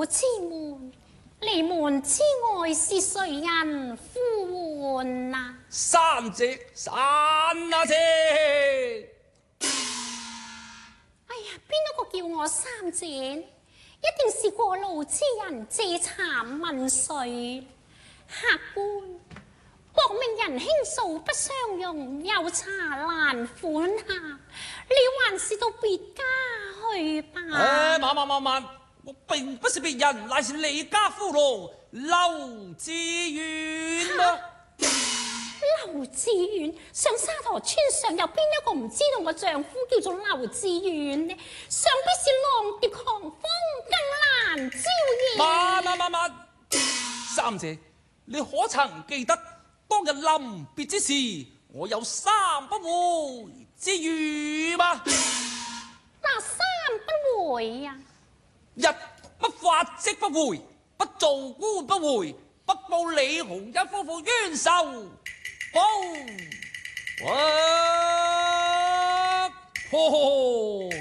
之門，你們之外是誰人呼喚啊？ 三姐，三阿姐。 哎呀，邊一個叫我三姐？一定是過路之人借茶問水。客官，薄命人輕素不相容，有茶難款下，你還是到別家去吧。 慢，我並不是別人，乃是你家夫奴劉志遠啊。 劉志遠，上沙陀村上有邊一個唔知道我丈夫叫做劉志遠呢？想必是浪蝶狂風，更難招惹。 慢，三姐，你可曾記得當日臨別之時，我有三不回之語嗎？ 那三不回呀、 一不發跡不回，不做官不回，不報李紅一夫婦冤仇。好，